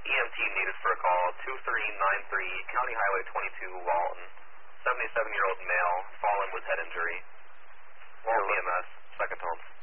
EMT needed for a call, 2393, County Highway 22, Walton. 77-year-old male, fallen with head injury. Walton EMS, second home.